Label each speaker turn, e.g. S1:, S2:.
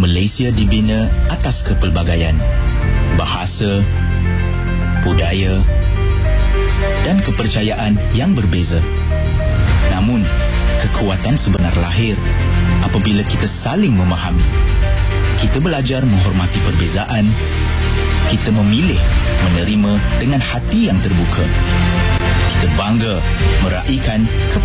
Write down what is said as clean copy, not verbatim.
S1: Malaysia dibina atas kepelbagaian, bahasa, budaya dan kepercayaan yang berbeza. Namun, kekuatan sebenar lahir apabila kita saling memahami. Kita belajar menghormati perbezaan. Kita memilih menerima dengan hati yang terbuka. Kita bangga meraihkan